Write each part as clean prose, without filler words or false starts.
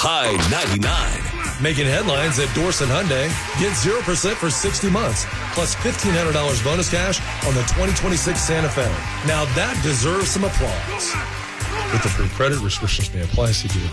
High 99. Making headlines at Dorset Hyundai. Get 0% for 60 months, plus $1,500 bonus cash on the 2026 Santa Fe. Now that deserves some applause. With approved credit, restrictions may apply. See dealer.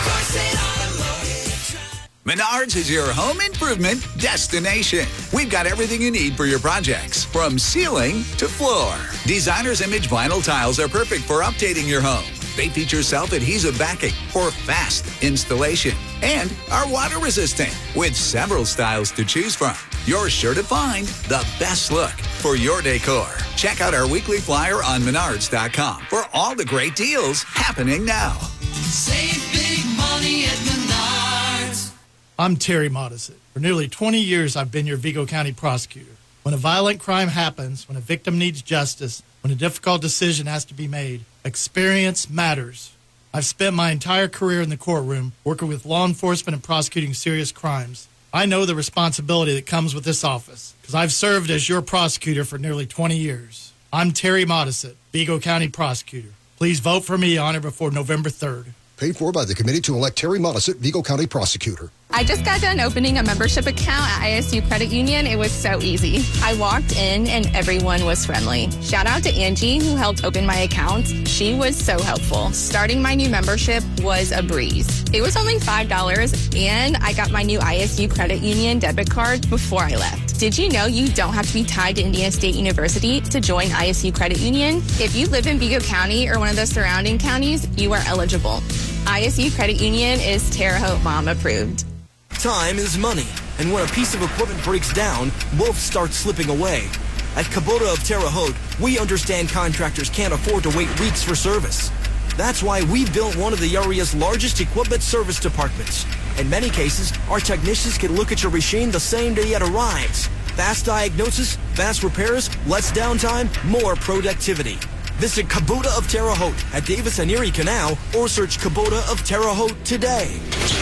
Menards is your home improvement destination. We've got everything you need for your projects, from ceiling to floor. Designer's Image vinyl tiles are perfect for updating your home. They feature self-adhesive backing for fast installation and are water resistant with several styles to choose from. You're sure to find the best look for your decor. Check out our weekly flyer on Menards.com for all the great deals happening now. Save big money at Menards. I'm Terry Modisett. For nearly 20 years, I've been your Vigo County prosecutor. When a violent crime happens, when a victim needs justice, when a difficult decision has to be made, experience matters. I've spent my entire career in the courtroom working with law enforcement and prosecuting serious crimes. I know the responsibility that comes with this office because I've served as your prosecutor for nearly 20 years. I'm Terry Modisett, Vigo County prosecutor. Please vote for me on or before November 3rd. Paid for by the committee to elect Terry Modisett, Vigo County prosecutor. I just got done opening a membership account at ISU Credit Union. It was so easy. I walked in and everyone was friendly. Shout out to Angie who helped open my account. She was so helpful. Starting my new membership was a breeze. It was only $5 and I got my new ISU Credit Union debit card before I left. Did you know you don't have to be tied to Indiana State University to join ISU Credit Union? If you live in Vigo County or one of the surrounding counties, you are eligible. ISU Credit Union is Terre Haute Mom approved. Time is money, and when a piece of equipment breaks down, both start slipping away. At Kubota of Terre Haute, we understand contractors can't afford to wait weeks for service. That's why we built one of the area's largest equipment service departments. In many cases, our technicians can look at your machine the same day it arrives. Fast diagnosis, fast repairs, less downtime, more productivity. Visit Kubota of Terre Haute at Davis and Erie Canal or search Kubota of Terre Haute today.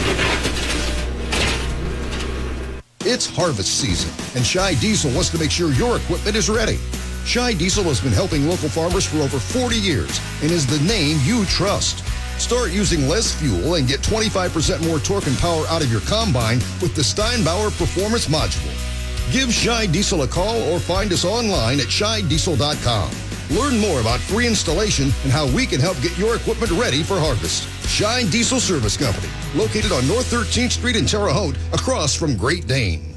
It's harvest season, and Shy Diesel wants to make sure your equipment is ready. Shy Diesel has been helping local farmers for over 40 years and is the name you trust. Start using less fuel and get 25% more torque and power out of your combine with the Steinbauer Performance Module. Give Shy Diesel a call or find us online at shydiesel.com. Learn more about free installation and how we can help get your equipment ready for harvest. Shine Diesel Service Company, located on North 13th Street in Terre Haute, across from Great Dane.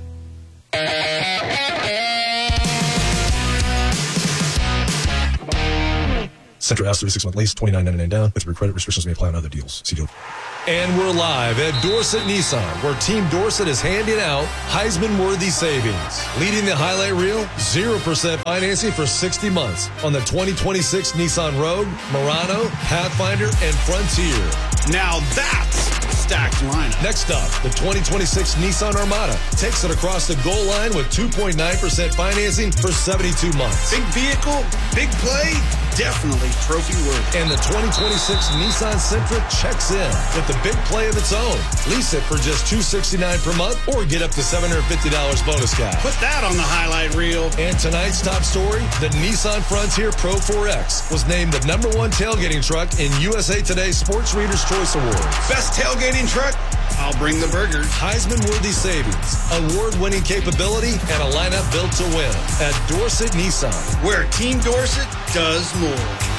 Central House 36-month lease, $29.99 down. With your credit, restrictions may apply on other deals. See deal. And we're live at Dorset Nissan, where Team Dorset is handing out Heisman-worthy savings. Leading the highlight reel, 0% financing for 60 months on the 2026 Nissan Rogue, Murano, Pathfinder, and Frontier. Now that's stacked lineup. Next up, the 2026 Nissan Armada takes it across the goal line with 2.9% financing for 72 months. Big vehicle, big play, definitely trophy worthy. And the 2026 Nissan Sentra checks in with the big play of its own. Lease it for just $269 per month or get up to $750 bonus cash. Put that on the highlight reel. And tonight's top story, the Nissan Frontier Pro 4X was named the #1 tailgating truck in USA Today's Sports Reader's Choice Awards. Best tailgating truck? I'll bring the burgers. Heisman-worthy savings, award-winning capability, and a lineup built to win at Dorset Nissan, where Team Dorset does more.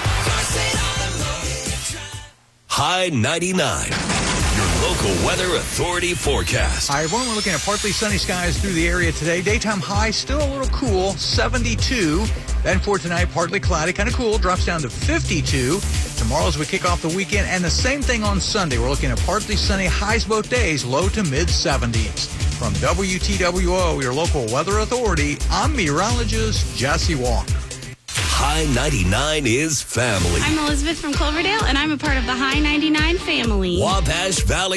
High 99, your local weather authority forecast. Hi, everyone. We're looking at partly sunny skies through the area today. Daytime high still a little cool, 72. Then for tonight, partly cloudy, kind of cool, drops down to 52. Tomorrow as we kick off the weekend, and the same thing on Sunday. We're looking at partly sunny highs both days, low to mid-70s. From WTWO, your local weather authority, I'm meteorologist Jesse Walker. High 99 is family. I'm Elizabeth from Cloverdale, and I'm a part of the High 99 family. Wabash Valley